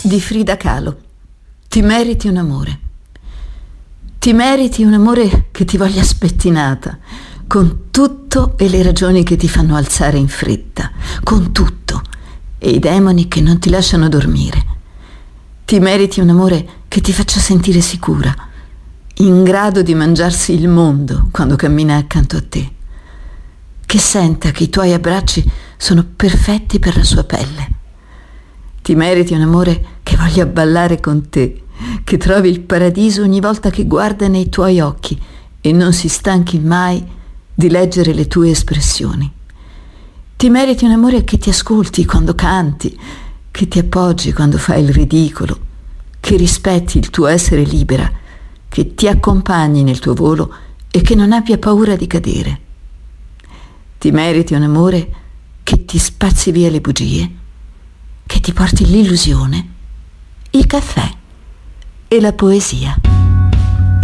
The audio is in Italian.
di Frida Kahlo. Ti meriti un amore. Ti meriti un amore che ti voglia spettinata, con tutto e le ragioni che ti fanno alzare in fretta, con tutto e i demoni che non ti lasciano dormire. Ti meriti un amore che ti faccia sentire sicura, in grado di mangiarsi il mondo quando cammina accanto a te, che senta che i tuoi abbracci sono perfetti per la sua pelle. Ti meriti un amore che voglia ballare con te, che trovi il paradiso ogni volta che guarda nei tuoi occhi e non si stanchi mai di leggere le tue espressioni. Ti meriti un amore che ti ascolti quando canti, che ti appoggi quando fai il ridicolo, che rispetti il tuo essere libera, che ti accompagni nel tuo volo e che non abbia paura di cadere. Ti meriti un amore che ti spazzi via le bugie, che ti porti l'illusione, il caffè e la poesia.